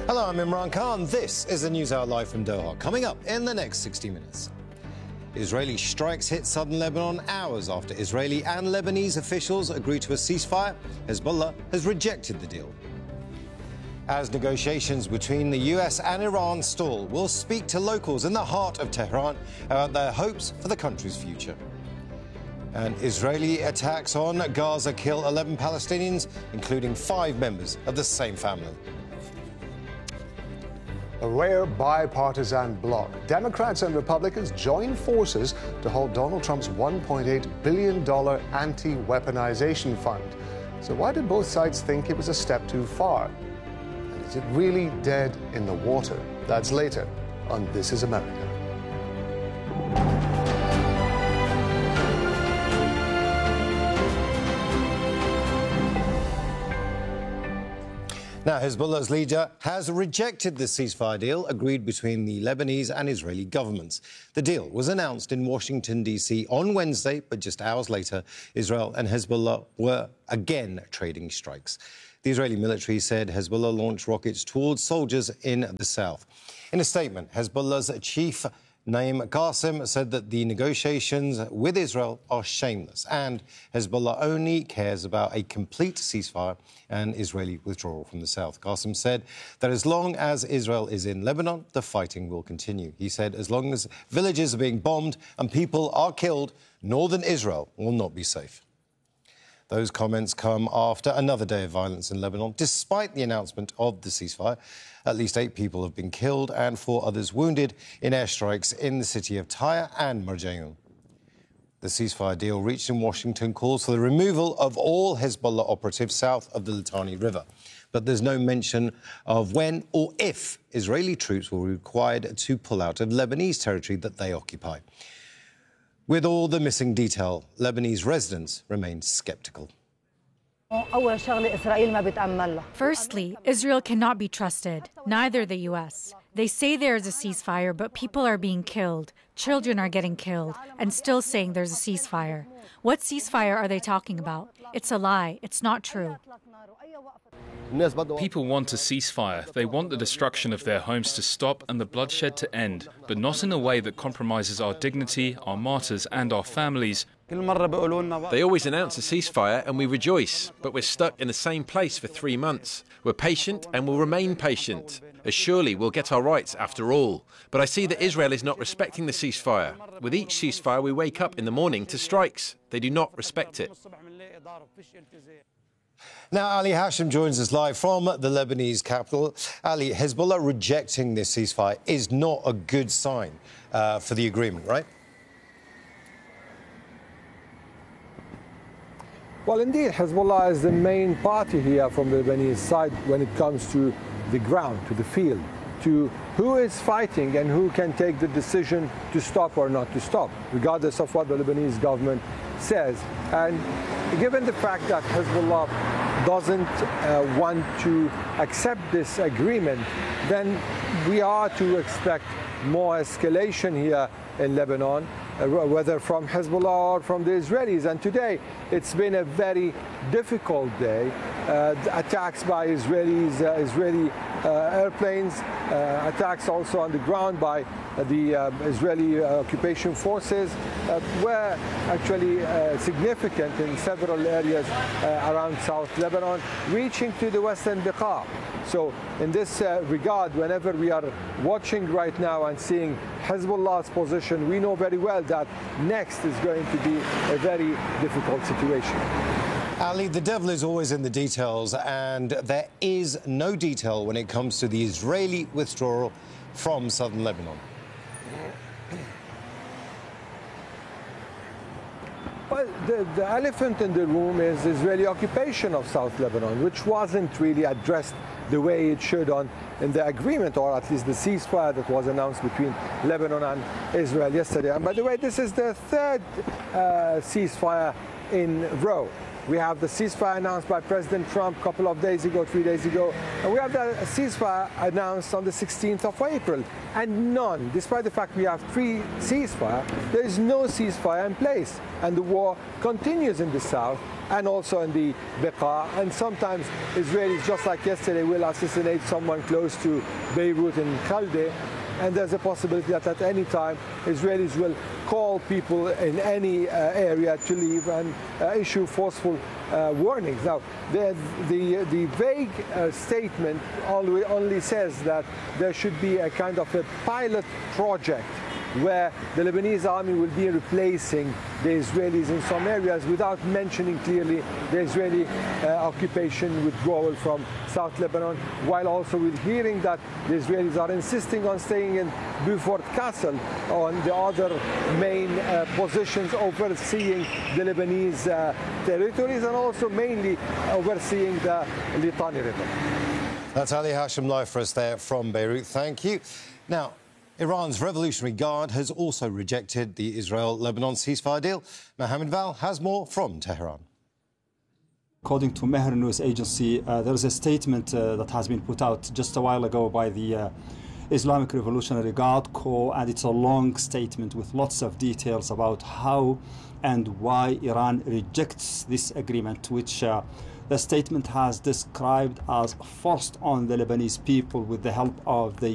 Hello, I'm Imran Khan. This is the News Hour live from Doha. Coming up in the next 60 minutes. Israeli strikes hit southern Lebanon hours after Israeli and Lebanese officials agreed to a ceasefire. Hezbollah has rejected the deal. As negotiations between the US and Iran stall, we'll speak to locals in the heart of Tehran about their hopes for the country's future. And Israeli attacks on Gaza kill 11 Palestinians, including 5 members of the same family. A rare bipartisan bloc. Democrats and Republicans join forces to halt Donald Trump's $1.8 billion anti-weaponization fund. So why did both sides think it was a step too far? And is it really dead in the water? That's later on This Is America. Now, Hezbollah's leader has rejected the ceasefire deal agreed between the Lebanese and Israeli governments. The deal was announced in Washington, D.C. on Wednesday, but just hours later, Israel and Hezbollah were again trading strikes. The Israeli military said Hezbollah launched rockets towards soldiers in the south. In a statement, Hezbollah's chief Naim Qassem said that the negotiations with Israel are shameless and Hezbollah only cares about a complete ceasefire and Israeli withdrawal from the south. Qassem said that as long as Israel is in Lebanon, the fighting will continue. He said as long as villages are being bombed and people are killed, northern Israel will not be safe. Those comments come after another day of violence in Lebanon. Despite the announcement of the ceasefire, at least 8 people have been killed and 4 others wounded in airstrikes in the city of Tyre and Marjayoun. The ceasefire deal reached in Washington calls for the removal of all Hezbollah operatives south of the Litani River. But there's no mention of when or if Israeli troops will be required to pull out of Lebanese territory that they occupy. With all the missing detail, Lebanese residents remain sceptical. Firstly, Israel cannot be trusted, neither the U.S. They say there is a ceasefire, but people are being killed, children are getting killed, and still saying there's a ceasefire. What ceasefire are they talking about? It's a lie. It's not true. People want a ceasefire. They want the destruction of their homes to stop and the bloodshed to end, but not in a way that compromises our dignity, our martyrs and our families. They always announce a ceasefire and we rejoice, but we're stuck in the same place for 3 months. We're patient and will remain patient, as surely we'll get our rights after all. But I see that Israel is not respecting the ceasefire. With each ceasefire we wake up in the morning to strikes. They do not respect it. Now, Ali Hashim joins us live from the Lebanese capital. Ali, Hezbollah rejecting this ceasefire is not a good sign for the agreement, right? Well, indeed, Hezbollah is the main party here from the Lebanese side when it comes to the ground, to the field, to who is fighting and who can take the decision to stop or not to stop, regardless of what the Lebanese government says. And given the fact that Hezbollah doesn't want to accept this agreement, then we are to expect more escalation here in Lebanon, whether from Hezbollah or from the Israelis. And today, it's been a very difficult day. Attacks by Israeli airplanes, attacks also on the ground by the Israeli occupation forces were actually significant in several areas around South Lebanon, reaching to the western Beqa. So in this regard, whenever we are watching right now and seeing Hezbollah's position, we know very well that next is going to be a very difficult situation. Ali, the devil is always in the details, and there is no detail when it comes to the Israeli withdrawal from southern Lebanon. Well, the elephant in the room is the Israeli occupation of South Lebanon, which wasn't really addressed the way it should in the agreement, or at least the ceasefire that was announced between Lebanon and Israel yesterday. And by the way, this is the third ceasefire in a row. We have the ceasefire announced by President Trump a couple of days ago, 3 days ago, and we have the ceasefire announced on the 16th of April. And none, despite the fact we have 3 ceasefires, there is no ceasefire in place. And the war continues in the south and also in the Beqa. And sometimes Israelis, just like yesterday, will assassinate someone close to Beirut in Khalde. And there's a possibility that at any time Israelis will call people in any area to leave and issue forceful warnings. Now, the vague statement only says that there should be a kind of a pilot project where the Lebanese army will be replacing the Israelis in some areas without mentioning clearly the Israeli occupation withdrawal from South Lebanon, while also with hearing that the Israelis are insisting on staying in Beaufort Castle on the other main positions overseeing the Lebanese territories and also mainly overseeing the Litani River. That's Ali Hashim live for us there from Beirut. Thank you. Now, Iran's Revolutionary Guard has also rejected the Israel-Lebanon ceasefire deal. Mohammed Val has more from Tehran. According to Mehr News Agency, there is a statement that has been put out just a while ago by the Islamic Revolutionary Guard Corps, and it's a long statement with lots of details about how and why Iran rejects this agreement, which the statement has described as forced on the Lebanese people with the help of the